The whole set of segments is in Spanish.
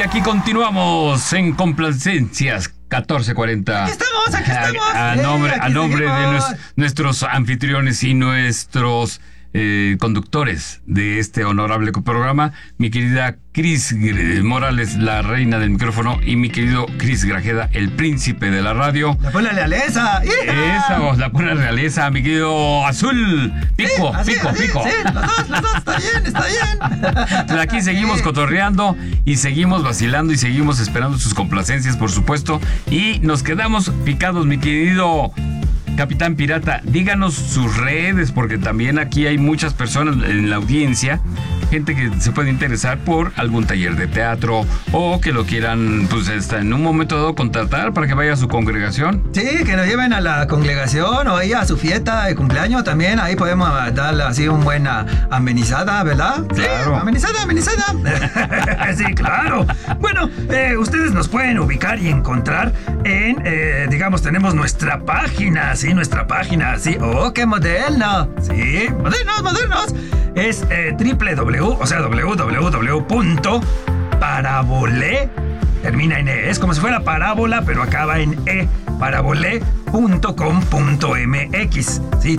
aquí continuamos en Complacencias 1440. Aquí estamos. A nombre de nuestros anfitriones y nuestros conductores de este honorable programa, mi querida Cris Morales, la reina del micrófono, y mi querido Cris Grajeda, el príncipe de la radio. La pura realeza. Esa, la pura realeza, mi querido Azul. Pico. Sí, los dos, está bien. Entonces aquí seguimos cotorreando y seguimos vacilando y seguimos esperando sus complacencias, por supuesto. Y nos quedamos picados, mi querido Capitán Pirata. Díganos sus redes, porque también aquí hay muchas personas en la audiencia, gente que se puede interesar por algún taller de teatro o que lo quieran, pues en un momento dado contratar para que vaya a su congregación. Sí, que nos lleven a la congregación o ahí a su fiesta de cumpleaños también. Ahí podemos darle así una buena amenizada, ¿verdad? Claro. Sí, amenizada. Sí, claro. Bueno, ustedes nos pueden ubicar y encontrar en, tenemos nuestra página. Sí, nuestra página. Sí, oh, qué moderno. Sí, modernos. Es www.parabole, termina en E, es como si fuera parábola, pero acaba en E, parabole.com.mx, ¿sí?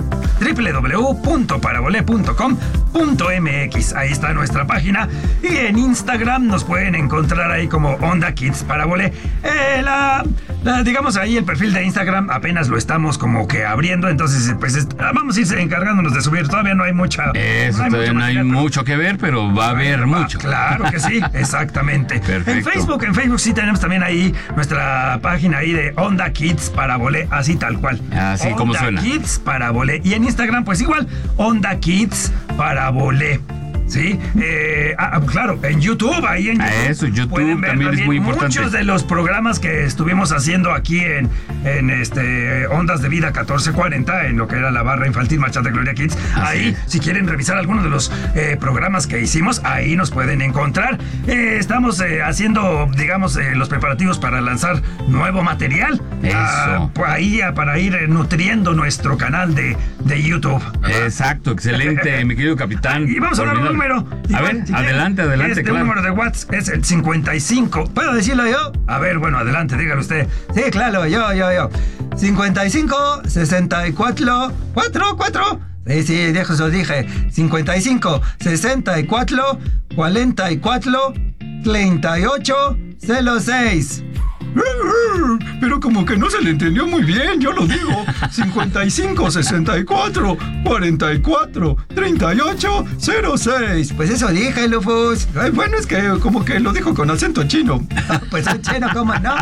www.parabole.com.mx, ahí está nuestra página, y en Instagram nos pueden encontrar ahí como Onda Kids Parabole. Digamos ahí el perfil de Instagram apenas lo estamos como que abriendo, entonces pues vamos a ir encargándonos de subir, todavía no hay mucha... Todavía no hay mucho que ver, pero va a haber mucho. Claro que sí, exactamente. Perfecto. En Facebook sí tenemos también ahí nuestra página ahí de Onda Kids Parabole, así tal cual. Así como suena. Onda Kids Parabole. Y en Instagram pues igual, Onda Kids Parabole. Sí, claro, en YouTube, ahí en YouTube. Eso, YouTube pueden ver también es muy importante. Muchos de los programas que estuvimos haciendo aquí en Ondas de Vida 1440, en lo que era la barra infantil Marchante Gloria Kids. Ahí, si quieren revisar algunos de los programas que hicimos, ahí nos pueden encontrar. Estamos haciendo, los preparativos para lanzar nuevo material. Eso. Ahí para ir nutriendo nuestro canal de YouTube, ¿verdad? Exacto, excelente, mi querido capitán. Y vamos a dar un número. A ver, adelante, claro. El número de WhatsApp es el 55. ¿Puedo decirlo yo? A ver, bueno, adelante, dígalo usted. Sí, claro, yo. 55 64 4. Sí, eso dije. 55 64 44 38 06. Pero como que no se le entendió muy bien, yo lo digo. 55 64 44 38 06. Pues eso dije, Lufus. Bueno, es que como que lo dijo con acento chino. Pues es chino, ¿cómo no?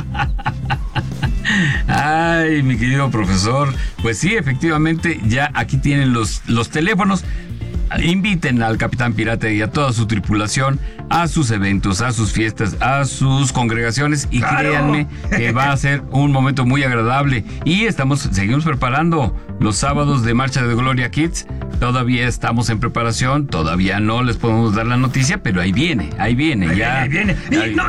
Ay, mi querido profesor. Pues sí, efectivamente, ya aquí tienen los teléfonos. Inviten al Capitán Pirata y a toda su tripulación a sus eventos, a sus fiestas, a sus congregaciones, y ¡claro! Créanme que va a ser un momento muy agradable. Y seguimos preparando los sábados de Marcha de Gloria Kids. Todavía estamos en preparación, todavía no les podemos dar la noticia, pero ahí viene. Ahí viene. Y